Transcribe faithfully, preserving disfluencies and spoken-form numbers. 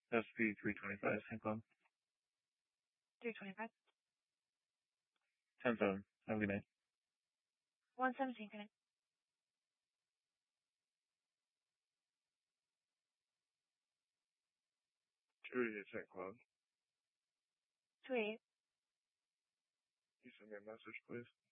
S P three twenty-five, St. Club. three twenty-five. ten seven. Have a good night. one seventeen, good night. two eighty-eight, Saint Cloud. two eighty-eight. Can you send me a message, please?